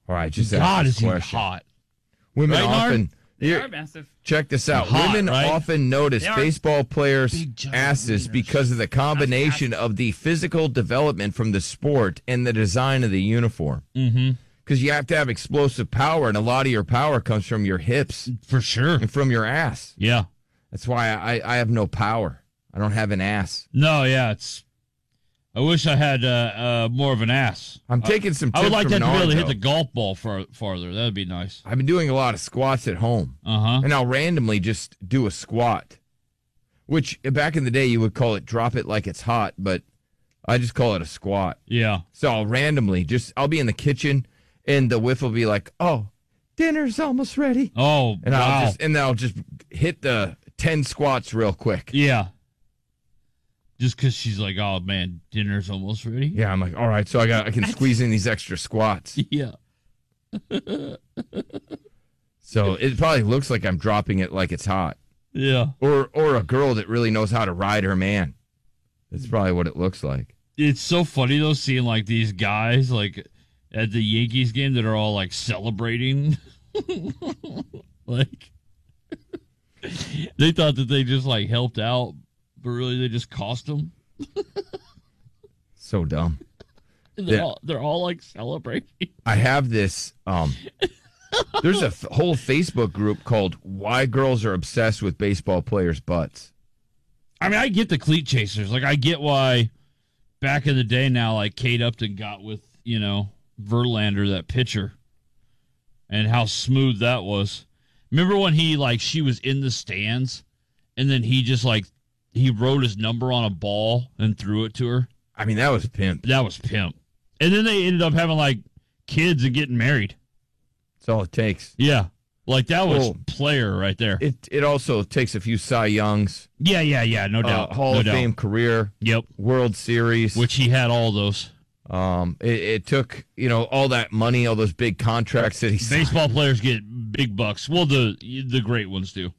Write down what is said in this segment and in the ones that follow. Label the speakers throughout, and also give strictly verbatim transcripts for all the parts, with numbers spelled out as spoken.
Speaker 1: All right, just
Speaker 2: God,
Speaker 1: ask
Speaker 2: is
Speaker 1: this
Speaker 2: he
Speaker 1: question.
Speaker 2: hot?
Speaker 1: Women
Speaker 2: Right,
Speaker 1: often
Speaker 3: They
Speaker 1: here-
Speaker 3: are massive.
Speaker 1: check this out.
Speaker 2: Hot,
Speaker 1: Women
Speaker 2: right?
Speaker 1: often notice
Speaker 3: They are
Speaker 1: baseball players'
Speaker 2: big, giant
Speaker 1: asses
Speaker 2: wieners.
Speaker 1: because of the combination of the physical development from the sport and the design of the uniform.
Speaker 2: Mm-hmm.
Speaker 1: Because you have to have explosive power, and a lot of your power comes from your hips
Speaker 2: For sure.
Speaker 1: and from your ass.
Speaker 2: Yeah.
Speaker 1: That's why I, I have no power. I don't have an ass.
Speaker 2: No, yeah, it's. I wish I had uh, uh, more of an ass.
Speaker 1: I'm taking some tips
Speaker 2: I would like
Speaker 1: from
Speaker 2: that to be able to hit
Speaker 1: Nardo.
Speaker 2: the golf ball far, farther. That would be nice.
Speaker 1: I've been doing a lot of squats at home.
Speaker 2: Uh-huh.
Speaker 1: And I'll randomly just do a squat, which back in the day you would call it drop it like it's hot, but I just call it a squat.
Speaker 2: Yeah.
Speaker 1: So I'll randomly just, I'll be in the kitchen and the whiff will be like, oh, dinner's almost ready.
Speaker 2: Oh,
Speaker 1: And
Speaker 2: wow.
Speaker 1: I'll just, and then I'll just hit the ten squats real quick.
Speaker 2: Yeah. Just because she's like, oh, man, dinner's almost ready.
Speaker 1: Yeah, I'm like, all right, so I got, I can squeeze in these extra squats.
Speaker 2: Yeah.
Speaker 1: So it probably looks like I'm dropping it like it's hot.
Speaker 2: Yeah.
Speaker 1: Or, or a girl that really knows how to ride her man. That's probably what it looks like.
Speaker 2: It's so funny, though, seeing, like, these guys, like, at the Yankees game that are all, like, celebrating. Like, they thought that they just, like, helped out, but really they just cost them.
Speaker 1: So dumb.
Speaker 2: They're,
Speaker 1: Yeah.
Speaker 2: all, they're all, like, celebrating.
Speaker 1: I have this. Um, there's a f- whole Facebook group called "Why Girls Are Obsessed with Baseball Players' Butts."
Speaker 2: I mean, I get the cleat chasers. Like, I get why back in the day now, like, Kate Upton got with, you know, Verlander, that pitcher, and how smooth that was. Remember when he, like, she was in the stands, and then he just, like, he wrote his number on a ball and threw it to her?
Speaker 1: I mean, that was pimp.
Speaker 2: That was pimp. And then they ended up having, like, kids and getting married.
Speaker 1: That's all it takes.
Speaker 2: Yeah. Like, that was
Speaker 1: Well,
Speaker 2: player right there.
Speaker 1: It it also takes a few Cy Youngs,
Speaker 2: Yeah, yeah, yeah, no doubt.
Speaker 1: uh, Hall
Speaker 2: no
Speaker 1: of
Speaker 2: doubt.
Speaker 1: Fame career,
Speaker 2: Yep.
Speaker 1: World Series.
Speaker 2: Which he had all those.
Speaker 1: um, it, it took you know all that money, all those big contracts that he signed.
Speaker 2: Baseball players get big bucks. Well, the the great ones do.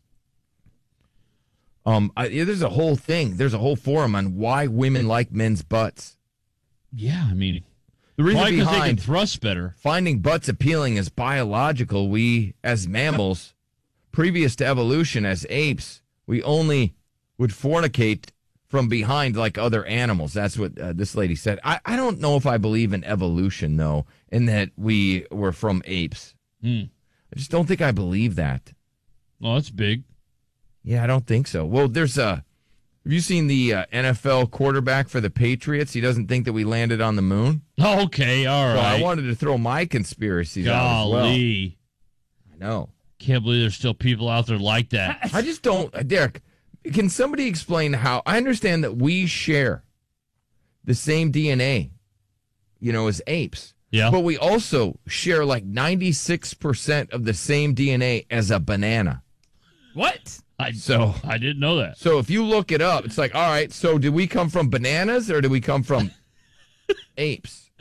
Speaker 1: Um, I, yeah, there's a whole thing. There's a whole forum on why women like men's butts.
Speaker 2: Yeah, I mean,
Speaker 1: The reason
Speaker 2: probably because they can
Speaker 1: behind
Speaker 2: thrust better.
Speaker 1: finding butts appealing is biological. We, as mammals, previous to evolution as apes, we only would fornicate from behind like other animals. That's what uh, this lady said. I, I don't know if I believe in evolution, though, in that we were from apes.
Speaker 2: Hmm.
Speaker 1: I just don't think I believe that.
Speaker 2: Oh, that's big.
Speaker 1: Yeah, I don't think so. Well, there's a. Have you seen the uh, N F L quarterback for the Patriots? He doesn't think that we landed on the moon.
Speaker 2: Oh, okay, all
Speaker 1: So
Speaker 2: right.
Speaker 1: I wanted to throw my conspiracies out as well.
Speaker 2: Golly.
Speaker 1: I know.
Speaker 2: Can't believe there's still people out there like that.
Speaker 1: I just don't, Derek. Can somebody explain how? I understand that we share the same D N A, you know, as apes.
Speaker 2: Yeah.
Speaker 1: But we also share like ninety-six percent of the same D N A as a banana.
Speaker 3: What?
Speaker 2: I,
Speaker 1: So,
Speaker 2: I didn't know that.
Speaker 1: so if you look it up, it's like, all right, so did we come from bananas or did we come from apes?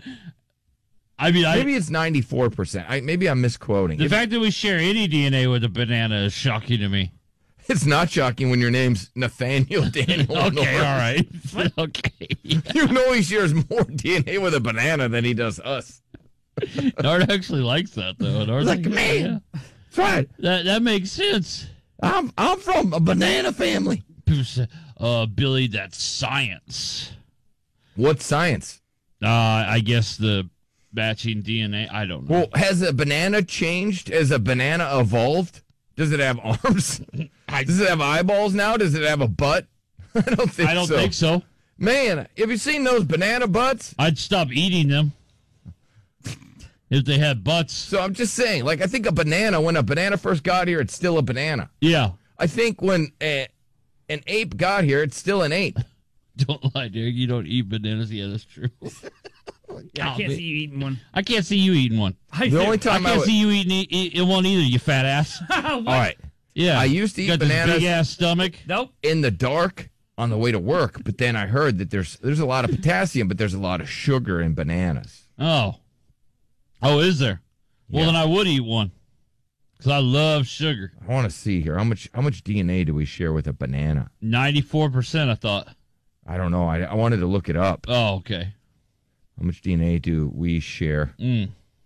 Speaker 2: I mean, I,
Speaker 1: Maybe it's ninety-four percent. I, maybe I'm misquoting.
Speaker 2: the
Speaker 1: If-
Speaker 2: fact that we share any D N A with a banana is shocking to me.
Speaker 1: it's not shocking when your name's Nathaniel Daniel.
Speaker 2: Okay,
Speaker 1: Norris.
Speaker 2: all right. Okay.
Speaker 1: You know he shares more D N A with a banana than he does us.
Speaker 2: Nard actually likes that, though. Nard's
Speaker 1: Like, man, that's right.
Speaker 2: That, that makes sense.
Speaker 1: I'm I'm from a banana family.
Speaker 2: People say, uh, Billy, that's science.
Speaker 1: What science?
Speaker 2: Uh, I guess the matching D N A. I don't know.
Speaker 1: Well, has a banana changed? Has a banana evolved? Does it have arms? Does it have eyeballs now? Does it have a butt? I don't think
Speaker 2: I don't
Speaker 1: so.
Speaker 2: think so.
Speaker 1: Man, have you seen those banana butts?
Speaker 2: I'd stop eating them if they had butts.
Speaker 1: So I'm just saying, like, I think a banana, when a banana first got here, it's still a banana.
Speaker 2: Yeah.
Speaker 1: I think when a, an ape got here, it's still an ape.
Speaker 2: Don't lie, Derek. You don't eat bananas. Yeah, that's true.
Speaker 3: I can't see you eating one.
Speaker 2: I can't see you eating one.
Speaker 3: I
Speaker 1: The only
Speaker 2: I
Speaker 1: time I,
Speaker 2: can't
Speaker 1: would,
Speaker 2: see you eating e- e- one either, you fat ass.
Speaker 1: all right,
Speaker 2: Yeah.
Speaker 1: I used to eat
Speaker 2: Got
Speaker 1: bananas.
Speaker 2: this big ass stomach.
Speaker 3: Nope.
Speaker 1: in the dark on the way to work, but then I heard that there's there's a lot of potassium, but there's a lot of sugar in bananas.
Speaker 2: Oh. Oh, is there? Well,
Speaker 1: Yeah.
Speaker 2: then I would eat one. Because I love sugar.
Speaker 1: I want to see here how much how much D N A do we share with a banana?
Speaker 2: ninety-four percent, I thought.
Speaker 1: I don't know. I, I wanted to look it up.
Speaker 2: Oh, okay.
Speaker 1: How much D N A do we share
Speaker 2: Mm.